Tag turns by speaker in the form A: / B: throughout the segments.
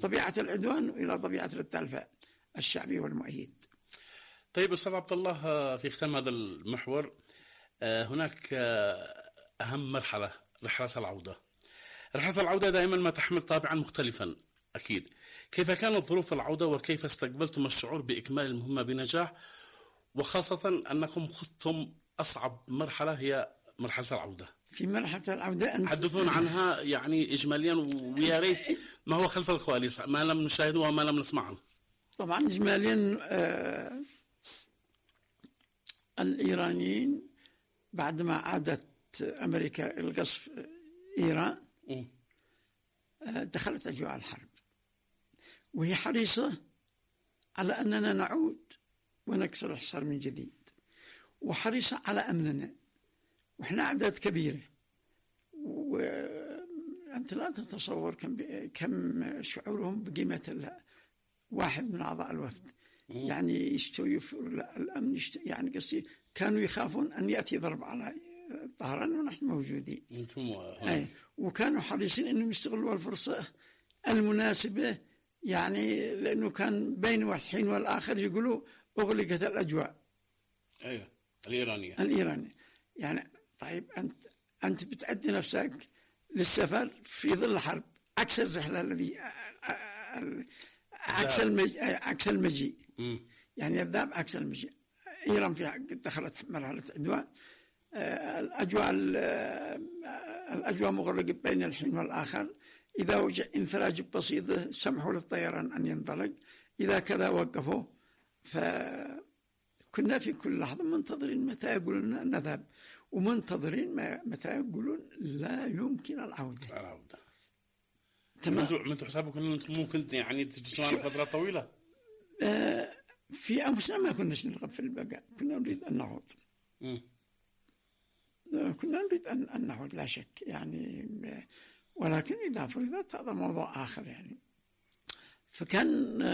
A: طبيعة العدوان وإلى طبيعة رد الفعل الشعبي والمؤيد.
B: طيب أستاذ عبد الله، في ختام هذا المحور هناك أهم مرحلة، رحلة العودة. رحلة العودة دائما ما تحمل طابعا مختلفا أكيد. كيف كانت ظروف العودة وكيف استقبلتم الشعور بإكمال المهمة بنجاح، وخاصة أنكم خضتم أصعب مرحلة هي مرحلة العودة؟
A: في مرحلة العودة
B: حدثون عنها يعني إجماليا، ويا ريت ما هو خلف الكواليس، ما لم نشاهده وما لم نسمعه.
A: طبعا إجماليا الإيرانيين بعدما عادت أمريكا القصف إيران دخلت أجواء الحرب، وهي حريصة على أننا نعود ونكسر الحصار من جديد، وحريصة على أمننا، وإحنا أعداد كبيرة، وأنت لا تتصور كم شعورهم بقيمة واحد من أعضاء الوفد. يعني يستوي الأمن يعني قصدي كانوا يخافون أن يأتي ضرب على طهران ونحن موجودين. وكانوا حريصين أنهم يستغلوا الفرصة المناسبة، يعني لأنه كان بين الحين والآخر يقولوا أغلقت الأجواء.
B: أيوة الإيرانية.
A: يعني طيب أنت بتأدي نفسك للسفر في ظل الحرب، عكس الرحلة الذي عكس المجيء. يعني الذهاب عكس المجيء. إيران فيها دخلت مرحلة عدوان، الأجواء مغلقة بين الحين والآخر. إذا وجد انفراج بسيط سمحوا للطيران أن ينطلق، إذا كذا وقفوا. فكنا في كل لحظة منتظرين متى يقولون نذهب، ومنتظرين متى يقولون لا يمكن العودة.
B: تمام. من حسابكم أنتم ممكن يعني تجلسون على فترة طويلة؟
A: في أنفسنا ما كناش نرغب في البقاء، كنا نريد أن نعود. كنا نريد أن نعود لا شك يعني، ولكن إذا فرضت هذا موضوع آخر يعني. فكان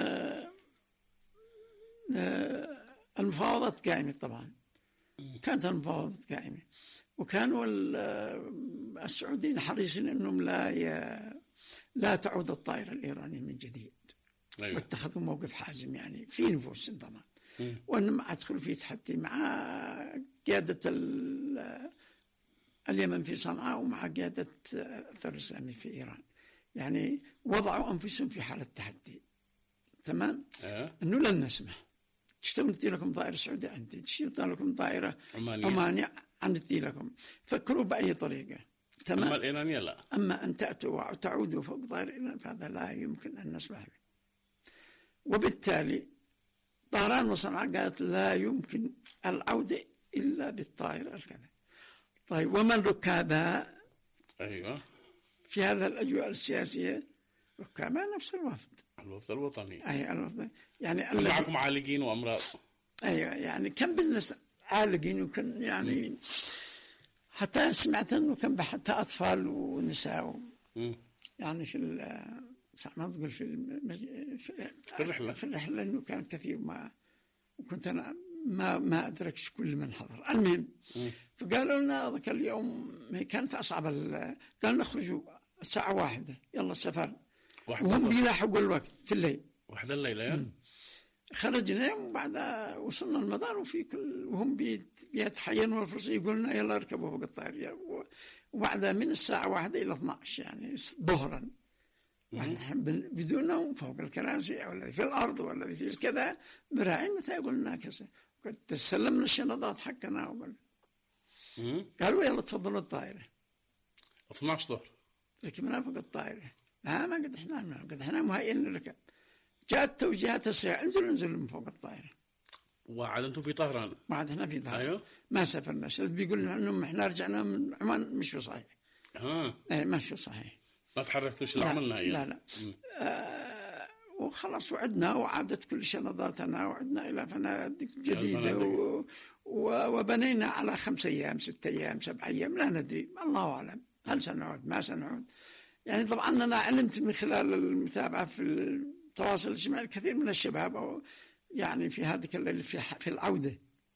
A: المفاوضات قائمة طبعا، كانت المفاوضات قائمة، وكانوا السعوديين حريصين أنهم لا تعود الطائرة الإيرانية من جديد. أيوة. واتخذوا موقف حازم يعني في نفوسهم طبعا، وأنهم أدخلوا في تحدي مع قيادة اليمن في صنعاء ومع قيادة الثورة الإسلامية في إيران. يعني وضعوا أنفسهم في حالة تحدي. تمام. أنه لن نسمح. تشتغل ندي لكم طائرة سعودية، أنت تشتغل لكم طائرة عمانية ندي لكم. فكروا بأي طريقة. تمام.
B: أما الإيرانية لا.
A: أما أن تأتوا وتعودوا فوق طائرة إيران فهذا لا يمكن أن نسمح به. وبالتالي طهران وصنعاء قالت لا يمكن العودة إلا بالطائرة الكذا. طيب ومن ركابها؟
B: أيوة.
A: في هذا الأجواء السياسية ركابها نفس الوفد
B: الوطني.
A: أي الوفد يعني
B: معكم عالقين وأمراء.
A: أيوة يعني كم بالنسبة عالقين، وكان يعني حتى سمعت أنه كان حتى أطفال ونساء يعني في ما تقول في الرحلة إنه كان كثير، ما وكنت أنا ما أدركت كل من حضر. المهم فقالوا لنا ذاك اليوم كانت أصعب، قال نخرجوا الساعة 1 يلا السفر، وهم بيلاحقوا الوقت في الليل
B: 1 الليلة.
A: خرجنا وبعد وصلنا المطار، وهم بيتحينوا الفرصة يقولون يلا اركبوا فوق الطائرة، وبعد من الساعة 1 إلى 12 يعني ظهرا، بدون نوم فوق الكراسي ولا في الأرض ولا في كذا، مراعين متى يقولنا كذا. قد سلمنا الشنطات حقنا قالوا يلا تفضلوا الطائرة
B: 12 ظهر
A: ركبنا فوق الطائرة. ما قد احنا مهيئين للركب. جاءت توجيهات السيارة انزلوا من فوق الطائرة.
B: وعد انتم في طهران؟
A: وعد احنا في طهران.
B: أيوه؟
A: ما سافرنا. بيقول انهم احنا رجعنا من عمان مش في صحيح. مش في صحيح.
B: ما تحركتوش العمل
A: لا. وخلاص وعدنا، وعادت كل شنطاتنا، وعدنا إلى فنادق جديدة وبنينا على 5 أيام 6 أيام 7 أيام لا ندري، الله أعلم هل سنعود ما سنعود. يعني طبعا أنا علمت من خلال المتابعة في التواصل الاجتماعي كثير من الشباب أو يعني في هذه الليلة في العودة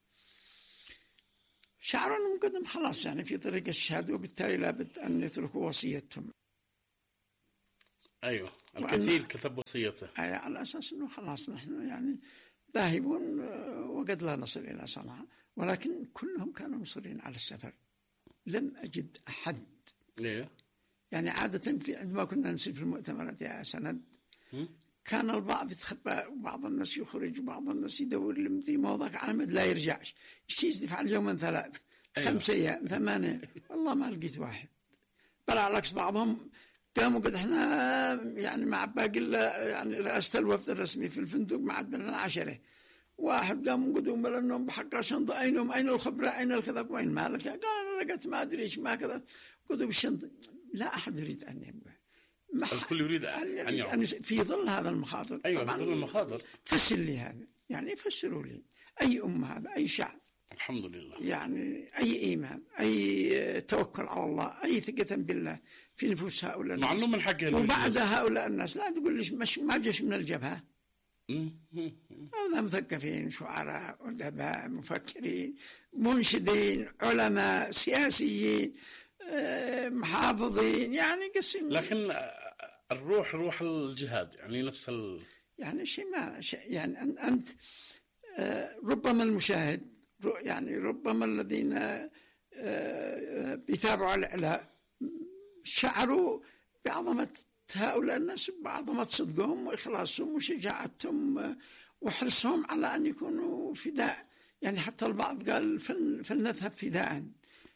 A: شعروا أنهم قدم خلاص يعني في طريق الشهادة، وبالتالي لابد أن يتركوا وصيتهم.
B: أيوة، الكثير كتب وصيته
A: على أساس أنه خلاص نحن يعني ذاهبون وقد لا نصل إلى صنعاء، ولكن كلهم كانوا مصرين على السفر. لم أجد أحد
B: ليه؟
A: يعني عادة عندما كنا نسير في المؤتمرات يا سند كان البعض يتخبى وبعض الناس يخرج وبعض الناس يدور لهم في موضع على مد لا يرجعش، يفعل يوما 3 5 أيام 8. والله ما لقيت واحد، بل على العكس بعضهم قاموا قد احنا يعني مع باقي يعني رئاسة الوفد الرسمي في الفندق ما عاد بيننا 10 واحد قاموا قدوم لأنهم بحق الشنطة أين الخبرة أين الكذا وين مالك؟ قال أنا لقيت ما أدري إيش ما كذا قدوم الشنطة. لا أحد يريد أن يبقى،
B: الكل يريد أن يعود
A: في ظل هذا المخاطر.
B: أيوة في ظل المخاطر.
A: فسر لي هذا، يعني فسروا لي أي هذا أي شعب
B: الحمد لله،
A: يعني أي إيمان أي توكل على الله أي ثقة بالله في نفوس هؤلاء الناس.
B: معلوم من حقه.
A: وبعد هؤلاء الناس لا تقول لي مش ما جاش من الجبهة، هؤلاء مثقفين شعراء أدباء مفكرين منشدين علماء سياسيين محافظين يعني قسم.
B: لكن الروح روح الجهاد يعني نفس
A: يعني شيء ما يعني أنت ربما المشاهد يعني ربما الذين بيتابعوا الإعلام شعروا بعظمة هؤلاء الناس، بعظمة صدقهم وإخلاصهم وشجاعتهم وحرصهم على أن يكونوا فداء. يعني حتى البعض قال فلنذهب فداء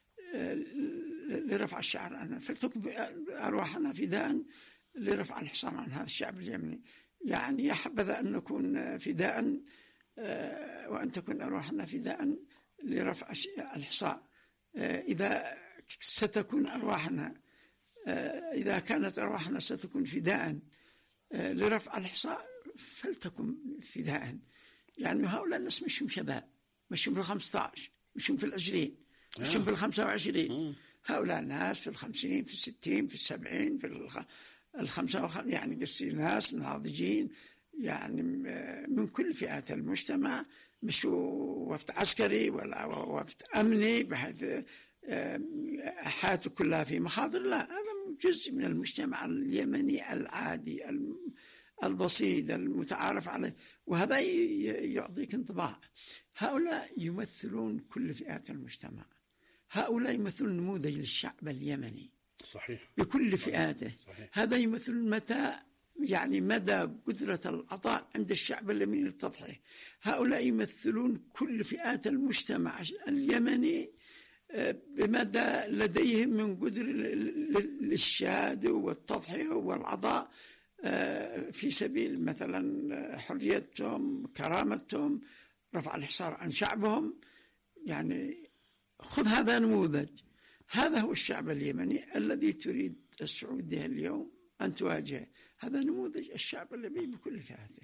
A: لرفع الشعر عنه، فلتكن أرواحنا فداء لرفع الحصار عن هذا الشعب اليمني. يعني يا حبذا أن نكون فداء وأن تكون أرواحنا فداء لرفع الحصار. إذا ستكون أرواحنا إذا كانت أرواحنا ستكون فداء لرفع الحصار فلتكن فداء. يعني هؤلاء الناس مشهم شباب، مشهم في 15 مشهم في 20 مشهم في 25. هؤلاء الناس في 50 في 60 في 70 في 55 يعني قصير ناس ناضجين يعني من كل فئات المجتمع، مشوا وفد عسكري ولا وفد أمني بحيث حياته كلها في مخاطر. لا، هذا جزء من المجتمع اليمني العادي البسيط المتعارف عليه، وهذا يعطيك انطباع. هؤلاء يمثلون كل فئات المجتمع، هؤلاء يمثلون نموذج للشعب اليمني
B: صحيح
A: بكل فئاته.
B: صحيح.
A: هذا يمثل مدى قدرة العطاء عند الشعب اليمني للتضحية. هؤلاء يمثلون كل فئات المجتمع اليمني بمدى لديهم من قدر للشهاد والتضحية والعطاء في سبيل مثلا حريتهم كرامتهم رفع الحصار عن شعبهم. يعني خذ هذا نموذج، هذا هو الشعب اليمني الذي تريد السعودية اليوم أن تواجهه، هذا نموذج الشعب اليمني بكل فئاته.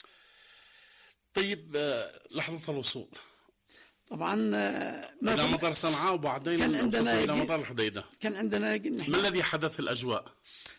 B: طيب لحظة الوصول
A: طبعا
B: إلى مطار صنعاء وبعدين إلى مطار الحديدة،
A: كان عندنا
B: ما الذي حدث في الأجواء؟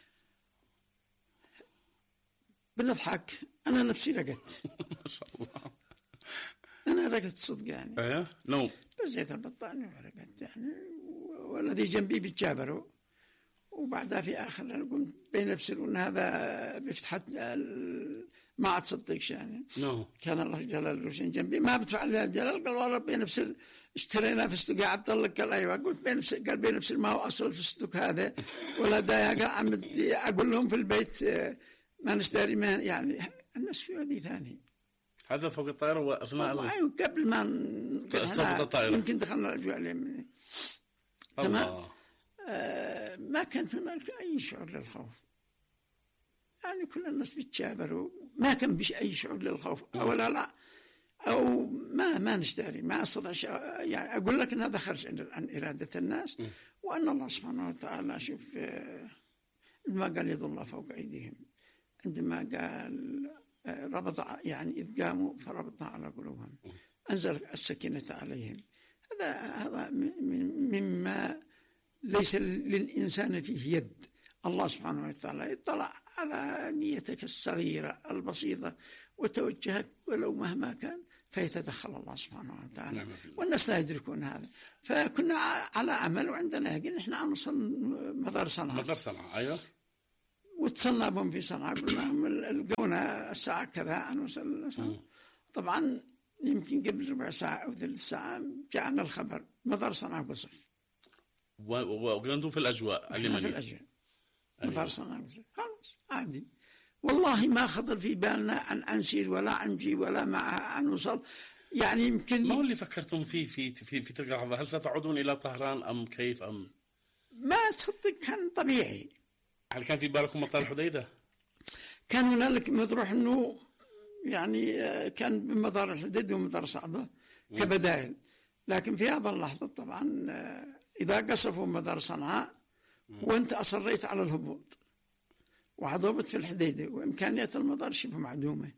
A: بنضحك، أنا نفسي رقدت
B: ما شاء الله.
A: أنا رقدت صدق يعني
B: نوم
A: بزيت البطانية ورقدت يعني، والذي جنبي بيتجابروا. وبعدها في آخر قمت بين نفسي وأن هذا بفتحت ما عاد صدقش يعني كان الله جلاله جنبي ما بدفع لها الجلال. قال والله بين نفسي اشترينا فستق يا عبد الله. قال أيوة. قلت بين نفسي، قال بين نفسي ما هو أصل الفستق هذا ولا ده. قال عمد أقول لهم في البيت ما نشتري ما يعني الناس في وادي ثاني.
B: هذا فوق الطائرة وأثناء
A: أيوة قبل ما
B: تهبط الطائرة
A: يمكن دخلنا الأجواء اليمنية تمام. ما كانت هناك أي شعور للخوف، يعني كل الناس بيتشابروا، ما كان بش أي شعور للخوف أو لا أو ما نشتري ما أستطيع يعني أقول لك أن هذا خرج عن إرادة الناس، وأن الله سبحانه وتعالى شوف ما قال يد الله فوق أيديهم، عندما قال ربط يعني إذ قاموا فربطنا على قلوبهم أنزل السكينة عليهم. هذا مما ليس للإنسان فيه يد. الله سبحانه وتعالى يطلع على نيتك الصغيرة البسيطة وتوجهك ولو مهما كان، فيتدخل الله سبحانه وتعالى. والناس لا يدركون هذا. فكنا على عمل وعندنا يقين إحنا نوصل مطار صنعاء.
B: أيوة.
A: واتصلنا بهم في صنعاء، قلنا لهم لقونا الساعة كذا نوصل. طبعا يمكن قبل ربع ساعة أو ثلث ساعة جاءنا الخبر مطار صنعاء قصف.
B: وأنتم في الأجواء اليمنية؟
A: في الأجواء. مطار صنعاء قصف، خلاص عادي. والله ما خطر في بالنا أن نسير ولا نجي ولا مع أن نوصل. يعني يمكن
B: ما هو اللي فكرتم فيه في تلك اللحظة؟ هل ستعودون إلى طهران أم كيف أم؟
A: ما تصدق كان طبيعي.
B: هل كان في بالكم مطار الحديدة؟
A: كان هنالك مطروح أنه يعني كان بمطار الحديدة ومطار صعدة كبدائل، لكن في هذا اللحظة طبعا إذا قصفوا مطار صنعاء وأنت أصريت على الهبوط وعضبت في الحديدة وإمكانيات المطار شبه معدومة،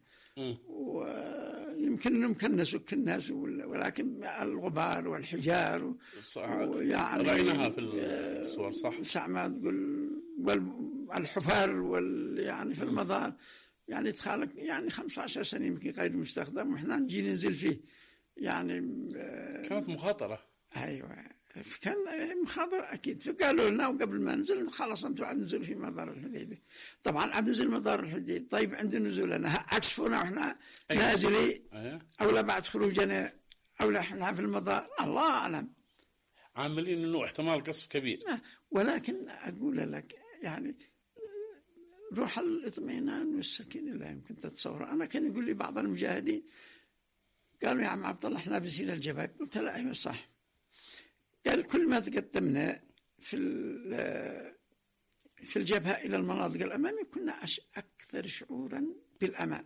A: ويمكن أنهم كنسوا الناس، ولكن الغبار والحجار
B: يعني رأيناها في الصور صح.
A: ساعة تقول والحفار يعني في المطار يعني تخالك يعني 15 سنة يمكن غير مستخدم وإحنا نجي ننزل فيه. يعني
B: كانت مخاطرة.
A: أيوة كان مخاطرة أكيد. فقالوا لنا وقبل ما ننزل خلاص أنتوا عاد ننزل في مطار الحديدة. طبعا عاد ننزل مطار الحديدة. طيب عند نزولنا عكسفونا وإحنا نازلين أو لا بعد خروجنا أو لا إحنا في المطار الله أعلم.
B: عاملين إنه احتمال قصف كبير.
A: ولكن أقول لك يعني روح الاطمئنان والسكينة لا يمكن تتصور. أنا كان يقول لي بعض المجاهدين قالوا يا عم عبد الله إحنا بسيل الجبل. قلت له أيوة صح. قال كل ما تقدمنا في الجبهة إلى المناطق الأمامية كنا أكثر شعورا بالأمان.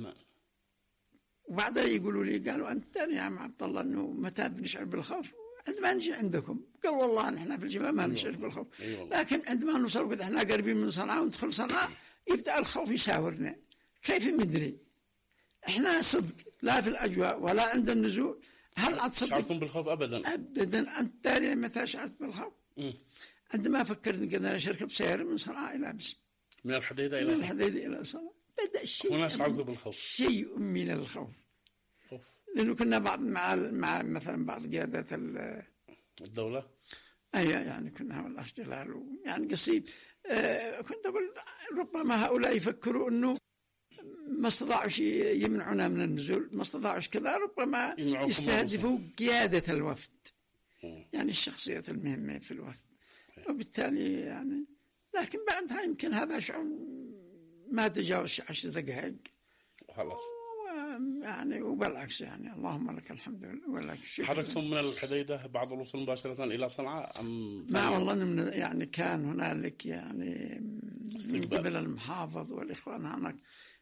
A: وبعدها يقولوا لي قالوا أنت يا عم عبد الله إنه متى بنشعر بالخوف؟ عندما نجي عندكم. قال والله نحن في الجبهة ما نشعر بالخوف، لكن عندما نوصل قد احنا قريبين من صنعاء وندخل صنعاء يبدأ الخوف يساورنا. كيف ندري؟ احنا صدق لا في الأجواء ولا عند النزول. هل أتصدق
B: شعرتم بالخوف أبدا؟
A: أبدا. أنت داري متى شعرت بالخوف؟ عندما فكرت قد أنا شركة بسيارة من صنعاء إلى بس
B: من الحديدة إلى صنعاء بدأ
A: شيء
B: هنا شعرت بالخوف،
A: شيء من الخوف. لأنه كنا مع مثلا بعض قيادات
B: الدولة.
A: يعني كنا والله جلال يعني قصيد. كنت أقول ربما هؤلاء يفكروا أنه ما استطاعوش يمنعونا من النزول، ما استطاعوش كذا، ربما يستهدفوا قيادة الوفد يعني الشخصيات المهمة في الوفد. وبالتالي يعني لكن بعدها يمكن هذا شعور ما تجاوز 10 دقائق
B: وخلاص
A: يعني. وبالعكس يعني اللهم لك الحمد ولك الشكر.
B: حركتم من الحديدة بعد الوصول مباشرة إلى صنعاء أم؟
A: ما والله يعني كان هنالك يعني من قبل المحافظ والإخوان هناك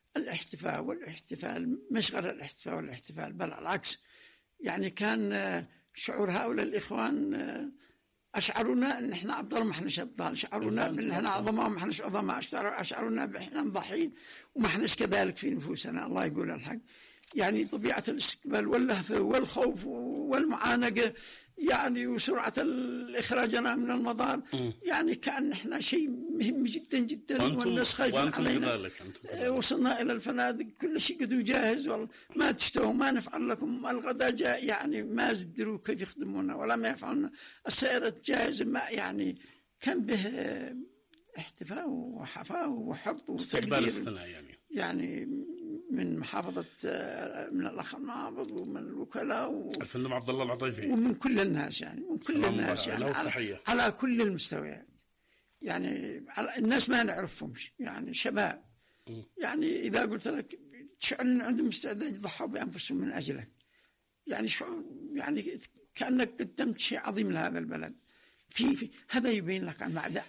A: الاحتفال مش غير الاحتفال بل العكس. يعني كان شعور هؤلاء الإخوان أشعرونا أن إحنا أبطال ما إحناش أبطال، شعرونا بأن إحنا عظماء وما إحناش عظماء، أشعرونا بإحنا مضحين وما إحناش كذلك في نفوسنا. الله يقول الحق. يعني طبيعة الاستقبال واللهفة والخوف والمعانقة يعني وسرعة الإخراجنا من المطار يعني كان إحنا شيء مهم جدا جدا والناس خايفين علينا. وصلنا إلى الفنادق كل شيء قد جاهز، والله ما تشتهوا ما نفعل لكم الغداء جاء يعني ما زدروا كيف يخدمونا ولا ما يفعلون. السيارة جاهزة ما يعني كان به احتفاء وحفاء وحب
B: واستقبال اصطناعي
A: يعني من محافظة من الأخ المحافظ ومن الوكلاء
B: الفندم عبد الله العطيفي
A: ومن كل الناس يعني من كل الناس يعني على كل المستويات. يعني الناس ما نعرفهمش يعني شباب يعني إذا قلت لك تشعر أن عندهم استعداد يضحوا بأنفسهم من أجلك. يعني شعور يعني كأنك قدمت شيء عظيم لهذا البلد. في هذا يبين لك عن معدن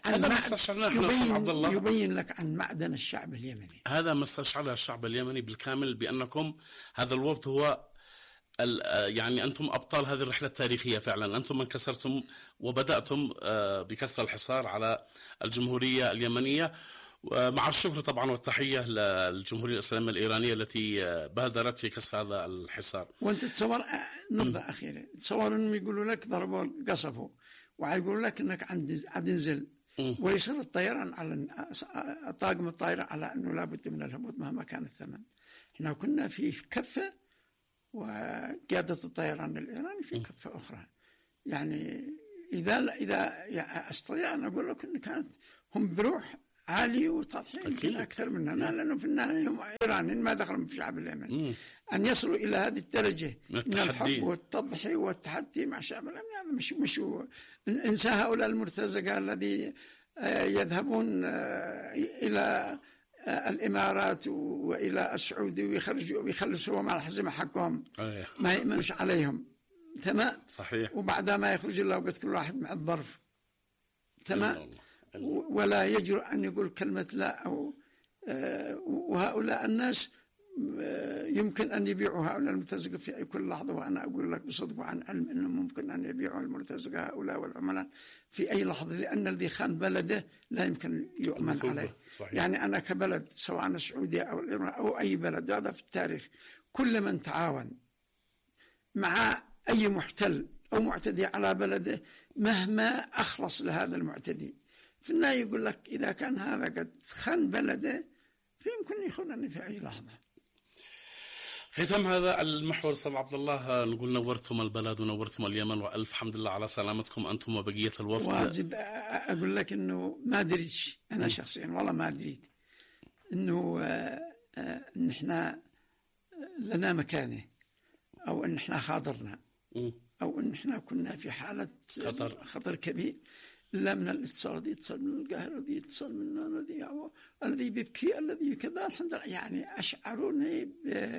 A: يبين لك عن معدن الشعب اليمني.
B: هذا ما استشعر الشعب اليمني بالكامل بأنكم هذا الوفد هو يعني أنتم أبطال هذه الرحلة التاريخية فعلا. أنتم من كسرتم وبدأتم بكسر الحصار على الجمهورية اليمنية. مع الشكر طبعا والتحية للجمهورية الإسلامية الإيرانية التي بادرت في كسر هذا الحصار.
A: وأنت تصور نقطة أخيرة، تصور أنهم يقولوا لك ضربوا قصفوا ويقولوا لك أنك عاد نزل ويصير الطيران على طاقم الطائرة على أنه لابد من الهبوط مهما كان الثمن. إحنا كنا في كفة وقيادة الطيران الإيراني في كفة أخرى. يعني إذا أستطيع أن أقول لك أن كانت هم بروح عالي وتضحية يمكن أكثر مننا، لأنه في النهاية هم إيرانيين ما دخلوا في شعب اليمن. أن يصلوا إلى هذه الدرجة من الحب والتضحية والتحدي مع شعب اليمن، هذا مش إنسى هؤلاء المرتزقة الذي يذهبون إلى الإمارات وإلى السعودية ويخلصوا مع الحزمة حقهم، ما يأمنش عليهم، تمام.
B: صحيح.
A: وبعد ما يخرج الله وقت كل واحد مع الظرف، تمام. ولا يجرؤ أن يقول كلمة لا. أو وهؤلاء الناس يمكن أن يبيعوا هؤلاء المرتزقة في كل لحظة، وأنا أقول لك بصدق وعن علم أنه ممكن أن يبيعوا المرتزقة هؤلاء والعملاء في أي لحظة، لأن الذي خان بلده لا يمكن يؤمن عليه. صحيح. يعني أنا كبلد سواء السعودية أو الإمارات أو أي بلد، هذا في التاريخ كل من تعاون مع أي محتل أو معتدي على بلده مهما أخلص لهذا المعتدي، في النهاية يقول لك إذا كان هذا قد خان بلده فيمكن يخونني في أي لحظة.
B: ختام هذا المحور أستاذ عبد الله، نقول نورتم البلد ونورتم اليمن، وألف حمد لله على سلامتكم أنتم وبقية الوفد.
A: واجد أقول لك إنه ما دريتش أنا شخصيا، والله ما دريت إنه إن إحنا لنا مكانه، أو إن إحنا خاضرنا، أو إن إحنا كنا في حالة خطر كبير. لا من الاتصال، الذي يتصل من القاهرة، الذي يتصل من الذي بيبكي، الذي كذا، الحمد لله. يعني أشعروني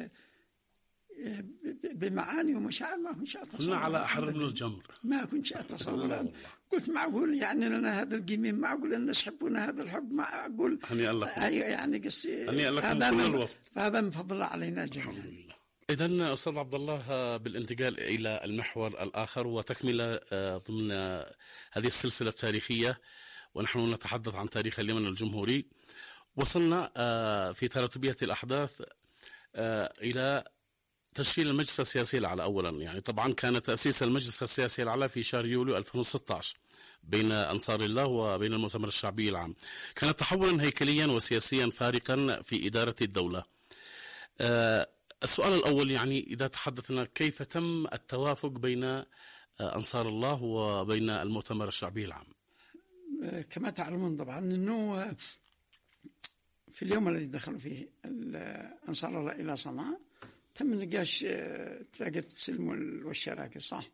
A: بمعاني ومشاعر ما كنتش أتصور.
B: كنا على أحر من الجمر،
A: ما كنتش أتصور. قلت معقول يعني لنا هذا القيمين، معقول أن يحبون هذا الحب، معقول. يعني قصي هذا من فضل الله علينا جميعا.
B: إذن أستاذ عبد الله، بالانتقال إلى المحور الآخر وتكملة ضمن هذه السلسلة التاريخية، ونحن نتحدث عن تاريخ اليمن الجمهوري، وصلنا في تراتبية الأحداث إلى تشكيل المجلس السياسي الأعلى. أولا يعني طبعا كان تأسيس المجلس السياسي الأعلى في شهر يوليو 2016 بين أنصار الله وبين المؤتمر الشعبي العام. كان تحولا هيكليا وسياسيا فارقا في إدارة الدولة. السؤال الأول، يعني إذا تحدثنا كيف تم التوافق بين أنصار الله وبين المؤتمر الشعبي العام؟
A: كما تعلمون طبعا أنه في اليوم الذي دخلوا فيه أنصار الله إلى صنعاء تم نقاش اتفاقية السلم والشراكة، صح؟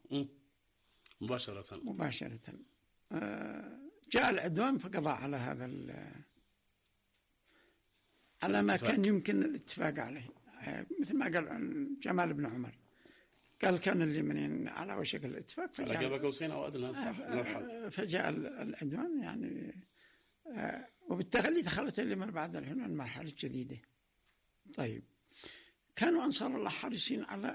A: مباشرة. جاء العدوان فقضى على هذا على ما كان يمكن الاتفاق عليه. مثل ما قال جمال بن عمر، قال كان اليمنيين على وشك الاتفاق
B: على قاب قوسين أو أدنى،
A: فجاء العدوان يعني، وبالتالي دخلت اليمن بعد العنوان مرحلة جديدة. طيب، كانوا أنصار الله حريصين على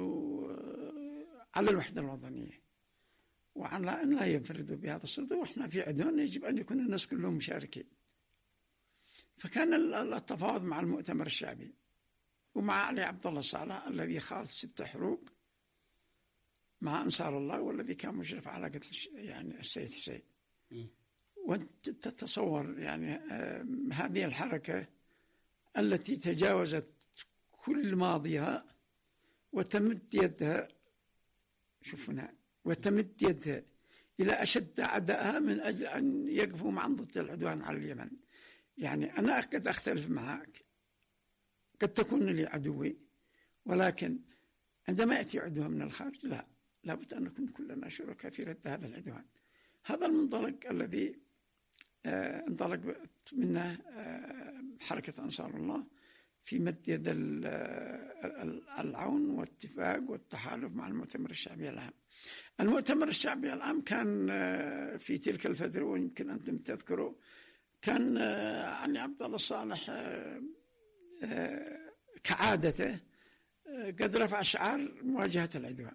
A: على الوحدة الوطنية، وعلى أن لا ينفردوا بهذا الصدد، وإحنا في عدوان يجب أن يكون الناس كلهم مشاركين. فكان التفاوض مع المؤتمر الشعبي ومع علي عبد الله صالح الذي خاض 6 حروب مع أنصار الله، والذي كان مشرف على قتل يعني السيد حسين. وأنت تتصور يعني هذه الحركة التي تجاوزت كل ماضيها وتمد يدها، شوفنا، وتمد يدها إلى أشد أعدائها من أجل أن يقفوا مع ضد العدوان على اليمن. يعني أنا قد أختلف معك، قد تكون لي عدوي، ولكن عندما يأتي عدوان من الخارج لا بد أن نكون كلنا شركاء في رد هذا العدوان. هذا المنطلق الذي انطلقت منه حركة أنصار الله في مد يد العون والاتفاق والتحالف مع المؤتمر الشعبي العام. المؤتمر الشعبي العام كان في تلك الفترة، ويمكن أنتم تذكروا، كان علي عبد الله صالح كعادته قد رفع شعار مواجهة العدوان،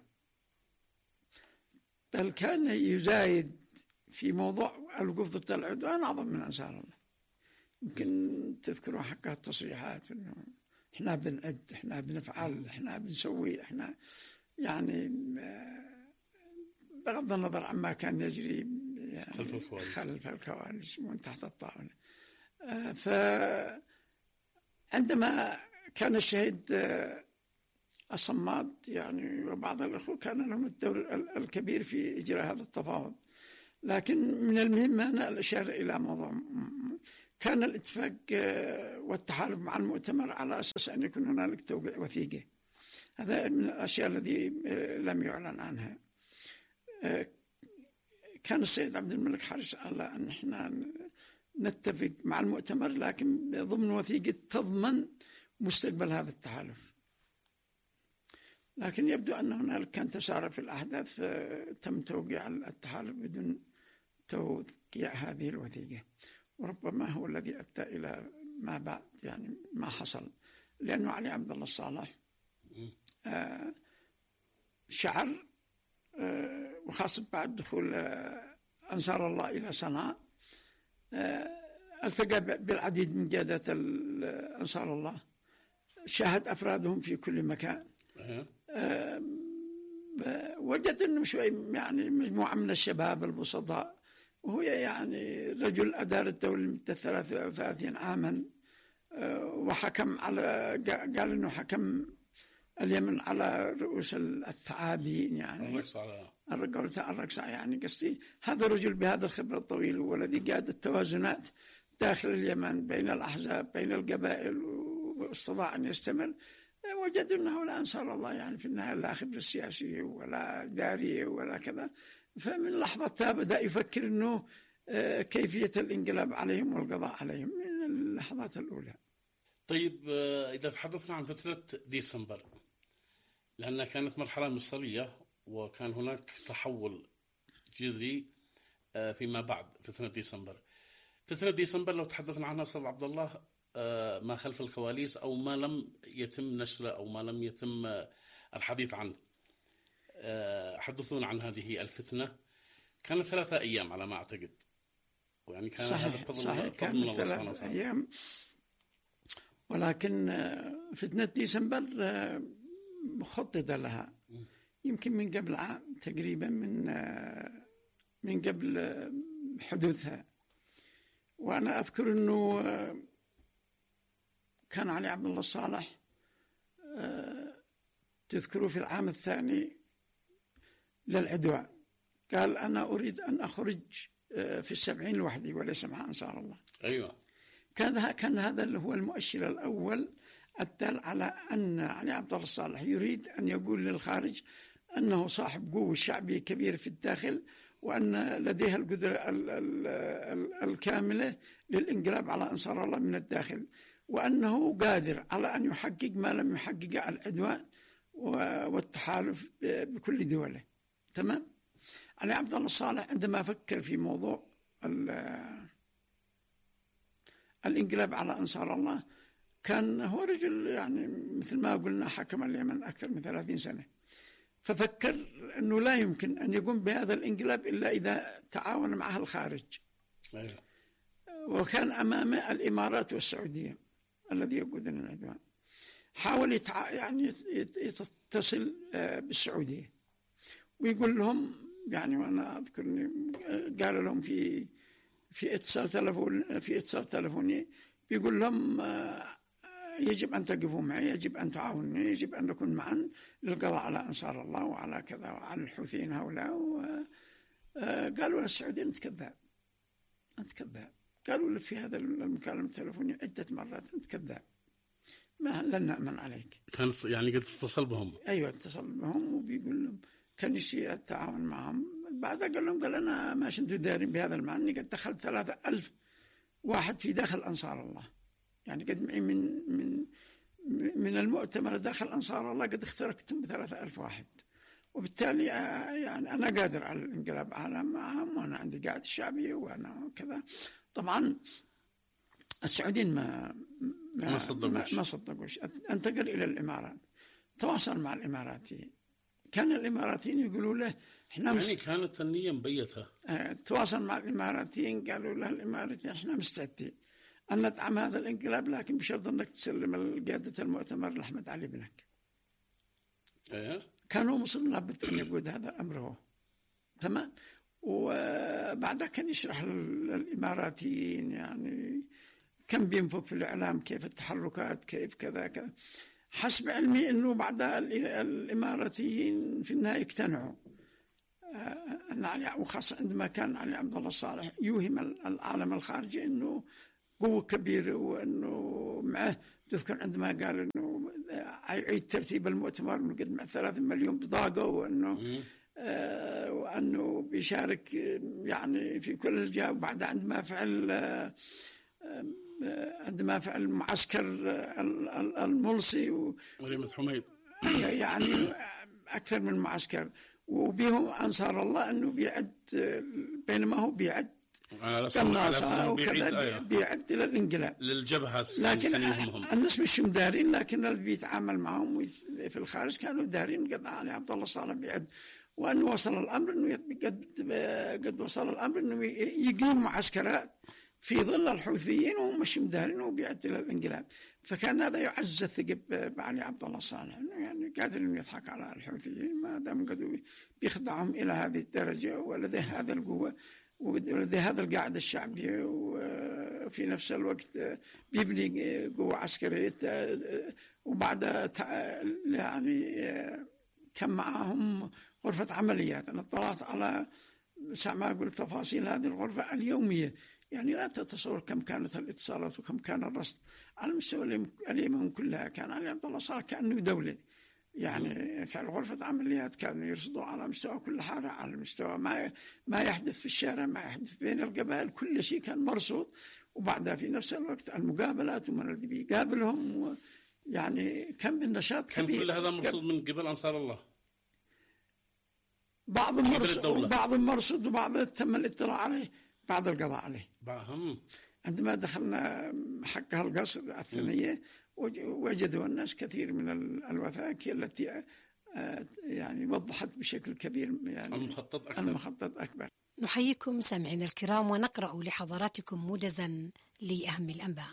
A: بل كان يزايد في موضوع الوقوف ضد العدوان أعظم من أنصار الله. يمكن تذكروا حق التصريحات إنه إحنا بنعد، إحنا بنفعل، إحنا بنسوي، إحنا يعني بغض النظر عما كان يجري يعني خلف الكواليس ومن تحت الطاولة. فعندما كان الشهيد الصماد يعني وبعض الأخوة كان لهم الدور الكبير في إجراء هذا التفاوض، لكن من المهم هنا الإشارة إلى موضوع كان الاتفاق والتحالف مع المؤتمر على أساس أن يكون هنالك توقيع وثيقة. هذا من الأشياء التي لم يعلن عنها. كان السيد عبد الملك حريص على أن احنا نتفق مع المؤتمر، لكن ضمن وثيقة تضمن مستقبل هذا التحالف. لكن يبدو أن هنالك كان تسارع في الأحداث، تم توقيع التحالف بدون توقيع هذه الوثيقة، وربما هو الذي أدى إلى ما بعد، يعني ما حصل. لأنه علي عبد الله الصالح شعر، وخاصة بعد دخول أنصار الله إلى صنعاء، التقى بالعديد من قادة أنصار الله، شاهد أفرادهم في كل مكان. وجد أنه شوي يعني مجموعة من الشباب البسطاء، وهو يعني رجل أدار الدولة لمدة 33 عاما، وحكم على، قال أنه حكم اليمن على رؤوس الثعابين، يعني الرقص يعني قصدي هذا الرجل بهذا الخبرة الطويلة والذي قاد التوازنات داخل اليمن بين الأحزاب بين القبائل، واستطاع أن يستمر. وجد أنه لا أنصار الله يعني في النهاية لا خبرة سياسية ولا إدارية ولا كذا، فمن لحظتها بدأ يفكر أنه كيفية الانقلاب عليهم والقضاء عليهم من اللحظات الأولى.
B: طيب، إذا تحدثنا عن فترة ديسمبر، لأنها كانت مرحلة مفصلية وكان هناك تحول جذري فيما بعد فترة ديسمبر. فترة ديسمبر لو تحدثنا عنها أستاذ عبد الله، ما خلف الكواليس أو ما لم يتم نشره أو ما لم يتم الحديث عنه، حدثونا عن هذه الفتنة. كانت 3 أيام على ما أعتقد، ويعني كان
A: صحيح كانت 3 أيام، ولكن فتنة ديسمبر مخططة لها يمكن من قبل عام تقريبا، من قبل حدوثها. وأنا أذكر أنه كان علي عبد الله الصالح تذكروا في العام الثاني للعدوان، قال أنا أريد أن أخرج في 70 لوحدي وليس مع أنصار الله.
B: أيوة،
A: كان هذا اللي هو المؤشر الأول الدال على أن علي عبد الله الصالح يريد أن يقول للخارج أنه صاحب قوة شعبية كبيرة في الداخل، وأن لديها القدرة الكاملة للانقلاب على أنصار الله من الداخل، وأنه قادر على أن يحقق ما لم يحقق العدوان والتحالف بكل دوله. تمام. علي عبد الله الصالح عندما فكر في موضوع الانقلاب على أنصار الله، كان هو رجل يعني مثل ما قلنا حكم اليمن أكثر من 30 سنة، ففكر أنه لا يمكن أن يقوم بهذا الانقلاب إلا إذا تعاون معه الخارج. وكان أمامه الإمارات والسعودية الذي يقودون العدوان. حاول يعني يتصل بالسعودية ويقول لهم، يعني وأنا أذكر قال لهم في اتصال تلفوني بيقول لهم يجب أن تقفوا معي، يجب أن تعاونوا، يجب أن نكون معا للقضاء على أنصار الله وعلى كذا وعلى الحوثيين هؤلاء. قالوا للسعوديين أنت كذاب. قالوا له في هذا المكالمة التلفونية عدة مرات أنت كذاب، ما لن نأمن عليك.
B: كان يعني قد اتصل بهم.
A: أيوة اتصل بهم وبيقول لهم كان يشيء التعاون معهم. بعدها قال لهم أنا ما شنت دارين بهذا المعنى، قد دخلت 3000 واحد في داخل أنصار الله، يعني قد معي من المؤتمر داخل أنصار الله قد اخترقتم 3000 واحد، وبالتالي يعني أنا قادر على الانقلاب معهم، وأنا عندي قاعدة الشعبية وأنا كذا. طبعا السعوديين ما صدقوش. انتقل إلى الإمارات، تواصل مع الإماراتيين. كان الإماراتيين يقولوا له إحنا
B: يعني كانت النية مبيتة.
A: تواصل مع الإماراتيين، قالوا له الإماراتيين إحنا مستعدين أن ندعم هذا الانقلاب، لكن بشرط أنك تسلم قيادة المؤتمر لأحمد علي بنك. كانوا مصرين لابد أن يقود هذا الأمر هو. تمام. وبعدها كان يشرح للإماراتيين يعني كم بينفق في الإعلام، كيف التحركات، كيف كذا كذا. حسب علمي أنه بعدها الإماراتيين في النهاية اقتنعوا، وخاصة عندما كان علي عبد الله الصالح يوهم العالم الخارجي أنه قوة كبيرة، وأنه معه تذكر عندما قال أنه يعيد ترتيب المؤتمر من قد مع 3 مليون بطاقة، وأنه بيشارك يعني في كل الجهات. وبعد عندما فعل معسكر الملصي
B: وليمة حميد
A: يعني أكثر من معسكر، وبهم أنصار الله أنه بيعد، بينما هو بيعد قناصة وكذا بيعد للانقلاب
B: للجبهات،
A: لكن الناس مش دارين، لكن اللي بيتعامل معهم في الخارج كانوا دارين قد علي عبد الله صالح بيعد، وأنه وصل الأمر أنه قد وصل الأمر أنه يقيم معسكرات في ظل الحوثيين وهم مش مدارين وبيعد للانقلاب. فكان هذا يعزز الثقة بعلي عبد الله صالح، انه يعني قادر انه يضحك على الحوثيين ما دام قد بيخضعهم الى هذه الدرجه، ولديه هذا القوه ولديه هذا القاعده الشعبيه، وفي نفس الوقت بيبني قوه عسكريه. وبعد يعني كان معهم غرفه عمليات. انا اطلعت على ما اقول تفاصيل هذه الغرفه اليوميه، يعني لا تتصور كم كانت الاتصالات وكم كان الرصد على مستوى اليمن كلها. كان علي عبد الله صالح كأنه دولة، يعني في غرفة عمليات كانوا يرصدوا على مستوى كل حارة، على مستوى ما يحدث في الشارع، ما يحدث بين القبائل، كل شيء كان مرصود. وبعدها في نفس الوقت المقابلات ومن الذي بيقابلهم، يعني كان بالنشاط كبير.
B: كان كل هذا مرصود من قبل أنصار الله،
A: بعض مرصود وبعض تم الاطلاع عليه بعد القضاء عليه. عندما دخلنا حقها القصر الثانية وجدوا الناس كثير من الوثائق التي يعني وضحت بشكل كبير يعني المخطط أكبر.
C: نحييكم سامعينا الكرام ونقرأ لحضراتكم موجزا لأهم الأنباء.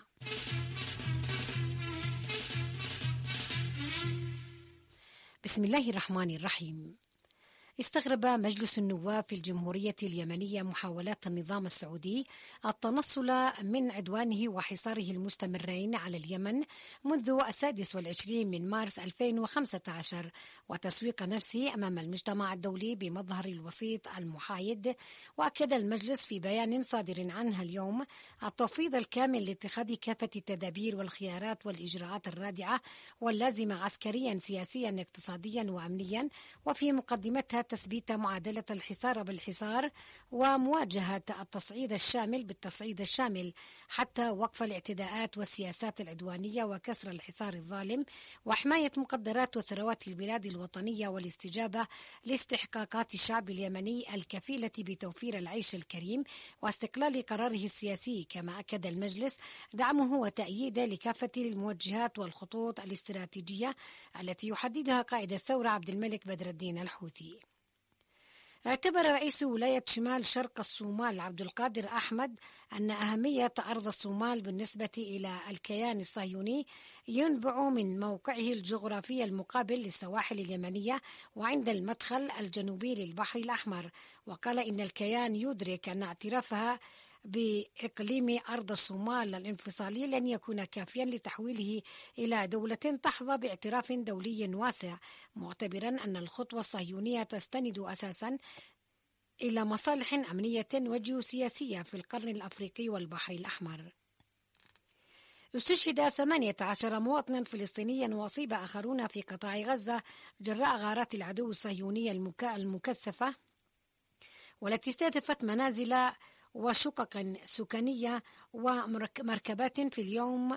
C: بسم الله الرحمن الرحيم. استغرب مجلس النواب في الجمهورية اليمنية محاولات النظام السعودي التنصل من عدوانه وحصاره المستمرين على اليمن منذ 26 من مارس 2015 وتسويق نفسه أمام المجتمع الدولي بمظهر الوسيط المحايد. وأكد المجلس في بيان صادر عنها اليوم التفويض الكامل لاتخاذ كافة التدابير والخيارات والإجراءات الرادعة واللازمة عسكريا سياسيا اقتصاديا وأمنيا، وفي مقدمتها تثبيت معادلة الحصار بالحصار ومواجهة التصعيد الشامل بالتصعيد الشامل حتى وقف الاعتداءات والسياسات العدوانية وكسر الحصار الظالم وحماية مقدرات وثروات البلاد الوطنية والاستجابة لاستحقاقات الشعب اليمني الكفيلة بتوفير العيش الكريم واستقلال قراره السياسي. كما أكد المجلس دعمه وتأييده لكافة الموجهات والخطوط الاستراتيجية التي يحددها قائد الثورة عبد الملك بدر الدين الحوثي. اعتبر رئيس ولاية شمال شرق الصومال عبد القادر أحمد أن أهمية أرض الصومال بالنسبة إلى الكيان الصهيوني ينبع من موقعه الجغرافي المقابل للسواحل اليمنية وعند المدخل الجنوبي للبحر الأحمر، وقال إن الكيان يدرك أن اعترافها بإقليم أرض الصومال الانفصالي لن يكون كافيا لتحويله إلى دولة تحظى باعتراف دولي واسع، معتبرا أن الخطوة الصهيونية تستند أساسا إلى مصالح أمنية وجيوسياسية في القرن الأفريقي والبحر الأحمر. استشهد 18 مواطنا فلسطينيا وأصيب آخرون في قطاع غزة جراء غارات العدو الصهيوني المكثفة والتي استهدفت منازل وشقق سكنية ومركبات في اليوم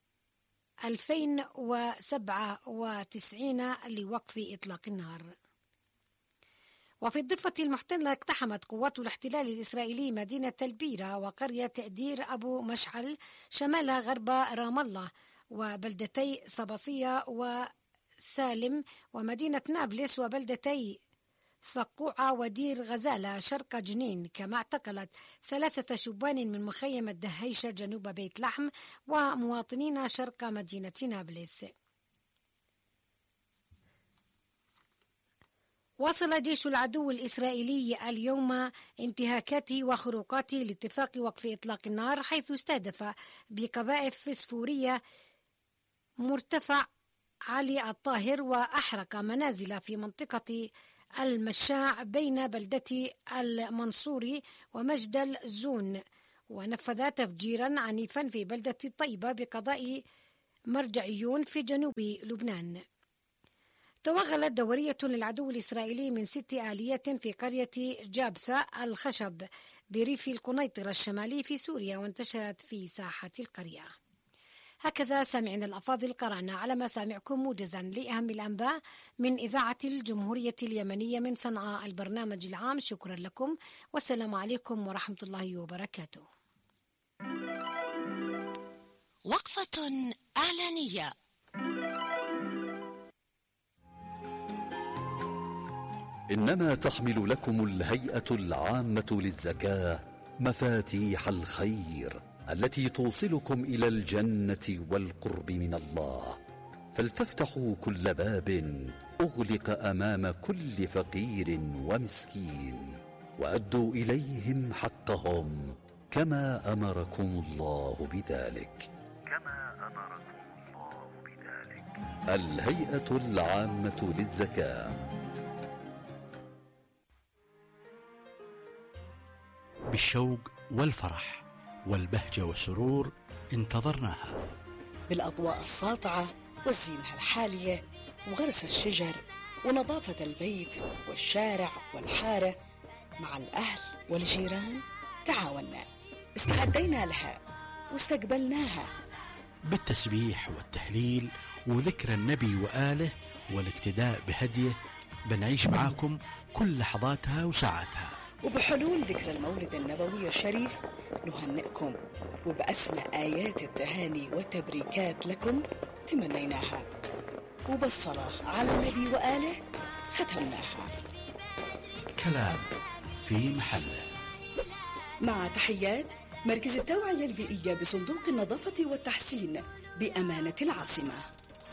C: 2097 لوقف إطلاق النار. وفي الضفة المحتلة اقتحمت قوات الاحتلال الإسرائيلي مدينة البيرة وقرية دير أبو مشعل شمال غرب رام الله وبلدتي صباصية وسالم ومدينة نابلس وبلدتي فقوعة ودير غزالة شرق جنين. كما اعتقلت 3 شبان من مخيم الدهيشة جنوب بيت لحم ومواطنين شرق مدينة نابلس. واصل جيش العدو الإسرائيلي اليوم انتهاكاته وخروقاته لاتفاق وقف إطلاق النار، حيث استهدف بقذائف فسفورية مرتفع علي الطاهر وأحرق منازل في منطقة المشاع بين بلدة المنصوري ومجدل زون ونفذ تفجيرا عنيفا في بلدة الطيبة بقضاء مرجعيون في جنوب لبنان. توغلت دورية للعدو الإسرائيلي من 6 آلية في قرية جابثة الخشب بريف القنيطرة الشمالي في سوريا، وانتشرت في ساحة القرية. هكذا سامعنا الأفاضل، قرأنا على مسامعكم موجزا لأهم الأنباء من إذاعة الجمهورية اليمنية من صنعاء، البرنامج العام. شكرا لكم، والسلام عليكم ورحمة الله وبركاته.
D: وقفة إعلانية.
E: إنما تحمل لكم الهيئة العامة للزكاة مفاتيح الخير التي توصلكم إلى الجنة والقرب من الله، فلتفتحوا كل باب أغلق أمام كل فقير ومسكين، وأدوا إليهم حقهم كما أمركم الله بذلك. الهيئة العامة للزكاة.
F: بالشوق والفرح والبهجة والسرور انتظرناها،
G: بالأضواء الساطعة والزينة الحالية وغرس الشجر ونظافة البيت والشارع والحارة. مع الأهل والجيران تعاوننا، استعدينا لها واستقبلناها
F: بالتسبيح والتهليل وذكر النبي وآله والاقتداء بهديه. بنعيش معاكم كل لحظاتها وساعاتها.
G: وبحلول ذكرى المولد النبوي الشريف نهنئكم، وبأسمى آيات التهاني والتبريكات لكم تمنيناها، وبالصلاة على النبي وآله ختمناها.
F: كلام في محله.
G: مع تحيات مركز التوعية البيئية بصندوق النظافة والتحسين بأمانة العاصمة.